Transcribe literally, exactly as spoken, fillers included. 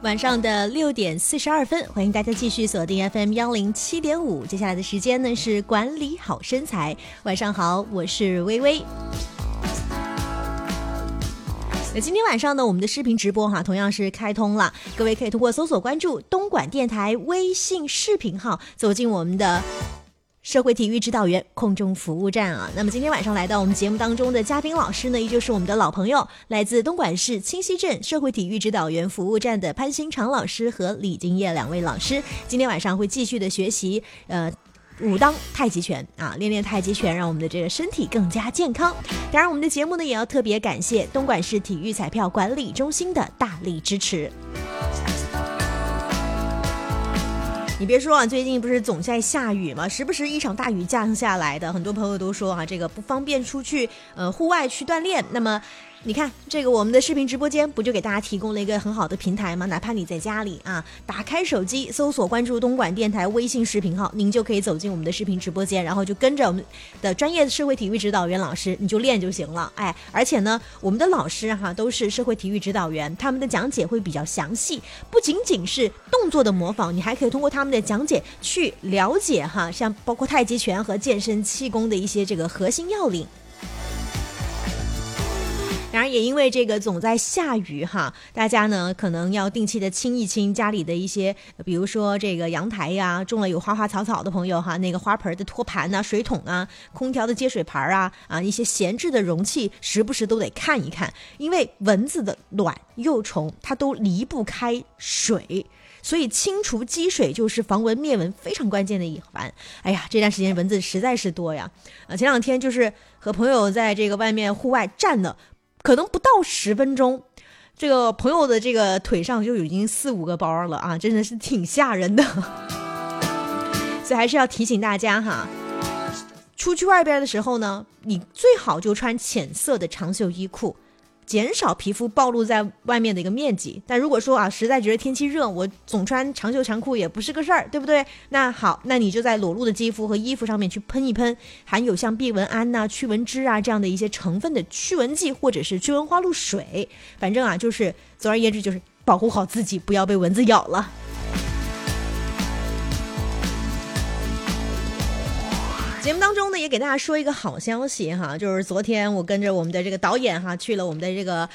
晚上的六点四十二分，欢迎大家继续锁定 F M 幺零七点五。接下来的时间呢是管理好身材。晚上好，我是微微。那今天晚上呢，我们的视频直播哈，同样是开通了，各位可以通过搜索关注东莞电台微信视频号，走进我们的社会体育指导员空中服务站啊。那么今天晚上来到我们节目当中的嘉宾老师呢，依旧是我们的老朋友，来自东莞市清溪镇社会体育指导员服务站的潘新常老师和李金叶两位老师。今天晚上会继续的学习呃武当太极拳啊，练练太极拳，让我们的这个身体更加健康。当然我们的节目呢也要特别感谢东莞市体育彩票管理中心的大力支持。你别说啊，最近不是总在下雨吗？时不时一场大雨降下来的，很多朋友都说啊，这个不方便出去呃户外去锻炼。那么你看这个我们的视频直播间不就给大家提供了一个很好的平台吗？哪怕你在家里啊，打开手机搜索关注东莞电台微信视频号，您就可以走进我们的视频直播间，然后就跟着我们的专业的社会体育指导员老师，你就练就行了。哎，而且呢，我们的老师哈、啊、都是社会体育指导员，他们的讲解会比较详细，不仅仅是动作的模仿，你还可以通过他们的讲解去了解哈，像包括太极拳和健身气功的一些这个核心要领。当然也因为这个总在下雨哈，大家呢可能要定期的清一清家里的一些，比如说这个阳台呀，种了有花花草草的朋友哈，那个花盆的托盘啊、水桶啊、空调的接水盘啊啊，一些闲置的容器，时不时都得看一看，因为蚊子的卵、幼虫它都离不开水。所以清除积水就是防蚊灭蚊非常关键的一环。哎呀，这段时间蚊子实在是多呀！啊，前两天就是和朋友在这个外面户外站了，可能不到十分钟，这个朋友的这个腿上就已经四五个包了啊，真的是挺吓人的。所以还是要提醒大家哈，出去外边的时候呢，你最好就穿浅色的长袖衣裤。减少皮肤暴露在外面的一个面积，但如果说啊，实在觉得天气热，我总穿长袖长裤也不是个事儿，对不对？那好，那你就在裸露的肌肤和衣服上面去喷一喷含有像避蚊胺呐、驱蚊脂啊这样的一些成分的驱蚊剂或者是驱蚊花露水，反正啊，就是总而言之就是保护好自己，不要被蚊子咬了。节目当中呢，也给大家说一个好消息哈，就是昨天我跟着我们的这个导演哈，去了我们的这个